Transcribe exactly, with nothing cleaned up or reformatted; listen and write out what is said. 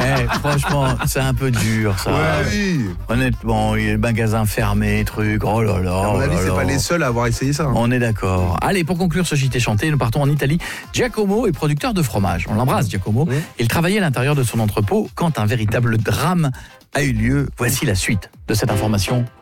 Eh, franchement, c'est un peu dur, ça. Ouais, oui. Honnêtement, il y a le magasin fermé, truc. Oh là là. À mon oh avis, là c'est là. pas les seuls à avoir essayé ça. Hein. On est d'accord. Allez, pour conclure ce J T chanté, nous partons en Italie. Giacomo est producteur de fromage. On l'embrasse, Giacomo. Mmh. Il travaillait à l'intérieur de son entrepôt quand un véritable drame a eu lieu. Voici la suite de cette information